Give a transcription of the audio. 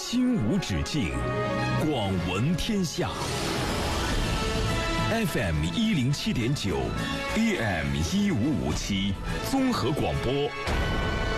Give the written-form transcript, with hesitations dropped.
心无止境，广闻天下。FM 107.9 ，AM 1557，综合广播。